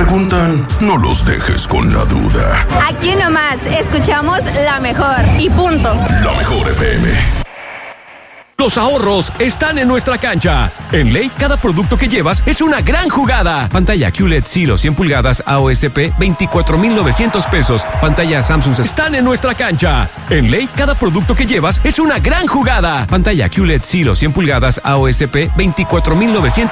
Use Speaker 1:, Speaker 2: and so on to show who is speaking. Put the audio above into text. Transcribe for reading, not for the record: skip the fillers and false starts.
Speaker 1: preguntan, no los dejes con la duda.
Speaker 2: Aquí nomás, escuchamos la mejor y punto.
Speaker 1: La Mejor FM.
Speaker 3: Los ahorros están en nuestra cancha. En Ley, cada producto que llevas es una gran jugada. Pantalla QLED Silo 100 pulgadas AOSP, 24,900 pesos. Pantalla Samsung están en nuestra cancha. En Ley, cada producto que llevas es una gran jugada. Pantalla QLED Silo 100 pulgadas AOSP, 24,900